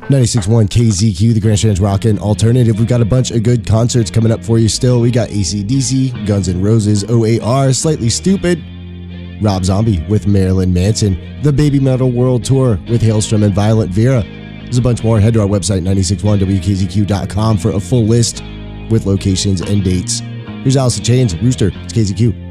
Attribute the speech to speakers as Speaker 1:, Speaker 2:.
Speaker 1: 96.1 KZQ, the Grand Strand's Rockin' Alternative. We've got a bunch of good concerts coming up for you still. We got AC/DC, Guns N' Roses, OAR, Slightly Stoopid, Rob Zombie with Marilyn Manson, the Baby Metal World Tour with Hailstrom and Violent Vera. There's a bunch more. Head to our website, 961wkzq.com, for a full list with locations and dates. Here's Alice in Chains, Rooster. It's KZQ.